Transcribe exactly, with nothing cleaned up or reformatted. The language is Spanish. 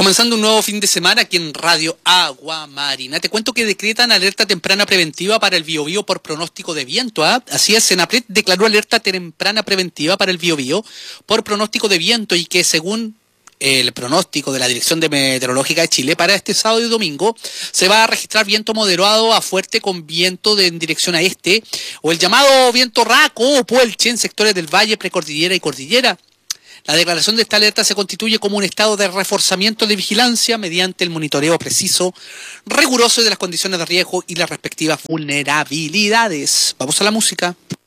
Comenzando un nuevo fin de semana aquí en Radio Agua Marina. Te cuento que decretan alerta temprana preventiva para el Biobío por pronóstico de viento. ¿eh? Así es, Senapred declaró alerta temprana preventiva para el Biobío por pronóstico de viento y que según el pronóstico de la Dirección de Meteorológica de Chile, para este sábado y domingo se va a registrar viento moderado a fuerte con viento de, en dirección a este, o el llamado viento raco o puelche en sectores del valle, precordillera y cordillera. La declaración de esta alerta se constituye como un estado de reforzamiento de vigilancia mediante el monitoreo preciso, riguroso de las condiciones de riesgo y las respectivas vulnerabilidades. Vamos a la música.